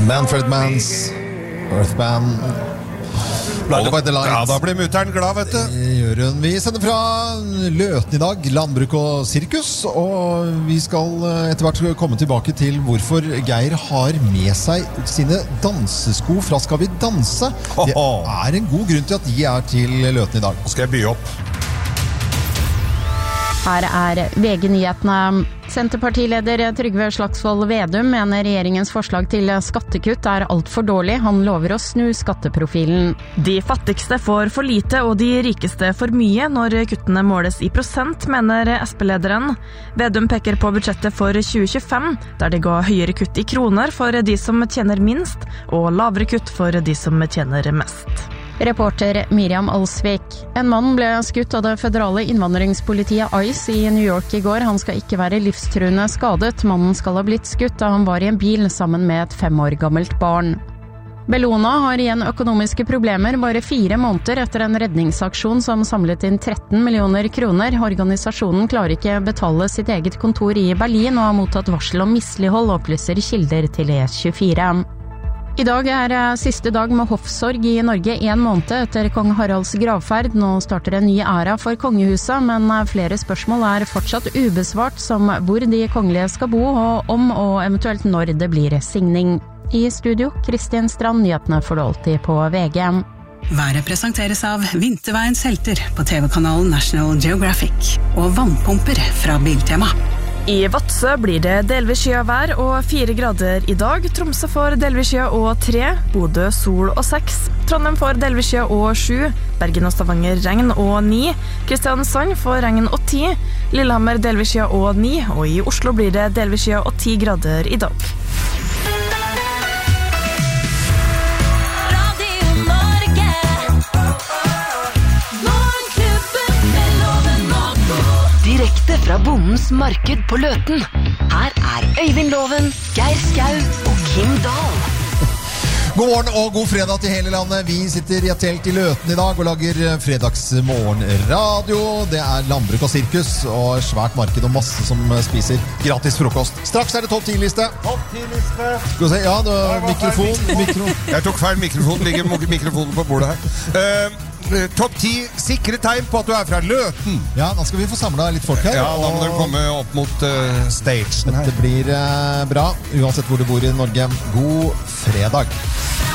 Manfred Manns, Earthband. Ja, da blir mutteren glad, vet du. Gjør hun. Vi sender fra Løten i dag, landbruk og sirkus, og vi skal etter hvert komme tilbake til hvorfor Geir har med seg sine dansesko fra Skal vi danse. Det er en god grunn til at de er til Løten i dag. Nå skal jeg by opp. Her er VG-nyhetene. Senterpartileder Trygve Slagsvold Vedum mener regjeringens forslag til skattekutt er alt for dårlig. Han lover å snu skatteprofilen. De fattigste får for lite og de rikeste for mye når kuttene måles i prosent, mener SP-lederen. Vedum peker på budsjettet for 2025, der det ga høyere kutt i kroner for de som tjener minst, og lavere kutt for de som tjener mest. Reporter Miriam Alsvik. En mann ble skutt av det føderale innvandringspolitiet ICE i New York i går. Han skal ikke være livstruende skadet. Mannen skal ha blitt skutt da han var i en bil sammen med et 5 år gammelt barn. Bellona har igjen økonomiske problemer bare 4 måneder etter en redningsaksjon som samlet inn 13 millioner kroner. Organisasjonen klarer ikke betale sitt eget kontor i Berlin og har mottatt varsel om mislighold, opplyser kilder til E24. I dag er siste dag med hoffsorg i Norge 1 måned etter kong Haralds gravferd. Nå starter en ny æra for kongehuset, men flere spørsmål er fortsatt ubesvart, som hvor de kongelige skal bo, og om og eventuelt når det blir signing. I studio, Kristin Strand, nyhetene får du alltid på VG. Været presenteres av Vinterveiens helter på TV-kanalen National Geographic og vannpumper fra Biltema. I Vadsø blir det delvis skyet og 4 grader i dag. Tromsø får delvis skyet og 3, Bodø sol og 6, Trondheim får delvis skyet og 7, Bergen og Stavanger regn og 9, Kristiansand får regn og 10, Lillehammer delvis skyet og 9, og i Oslo blir det delvis skyet og 10 grader i dag. Direkte fra bondens marked på Løten. Her er Øyvind Loven, Geir Skau og Kim Dahl. God morgen og god fredag til hele landet. Vi sitter i et telt i Løten i dag og lager fredagsmorgenradio. Det er landbruk og sirkus og svært marked og masse som spiser gratis frokost. Straks er det topp 10-liste. Topp 10-liste. Skal vi se, ja, det var mikrofon. Jeg tok feil mikrofon, ligger mikrofonen på bordet her. Topp 10 sikre tegn på at du er fra Løten. Ja, da skal vi få samlet litt folk her. Ja, da må du komme opp mot stagen her. Det blir bra, uansett hvor du bor i Norge. God fredag.